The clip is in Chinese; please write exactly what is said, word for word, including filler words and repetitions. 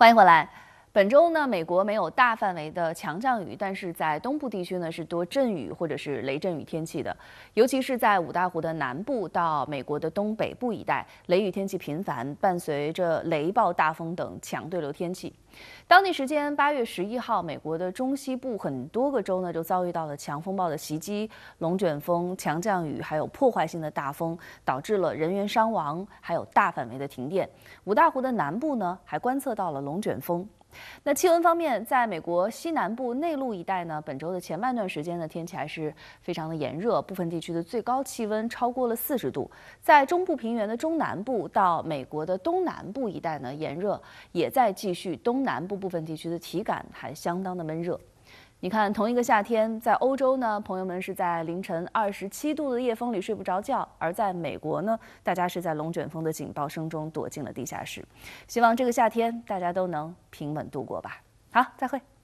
欢迎回来。本周呢，美国没有大范围的强降雨，但是在东部地区呢是多阵雨或者是雷阵雨天气的，尤其是在五大湖的南部到美国的东北部一带，雷雨天气频繁，伴随着雷暴、大风等强对流天气。当地时间八月十一号，美国的中西部很多个州呢就遭遇到了强风暴的袭击，龙卷风、强降雨，还有破坏性的大风，导致了人员伤亡，还有大范围的停电。五大湖的南部呢还观测到了龙卷风。那气温方面，在美国西南部内陆一带呢，本周的前半段时间呢，天气还是非常的炎热，部分地区的最高气温超过了四十度。在中部平原的中南部到美国的东南部一带呢，炎热也在继续，东南部部分地区的体感还相当的闷热。你看，同一个夏天，在欧洲呢，朋友们是在凌晨二十七度的夜风里睡不着觉；而在美国呢，大家是在龙卷风的警报声中躲进了地下室。希望这个夏天大家都能平稳度过吧。好，再会。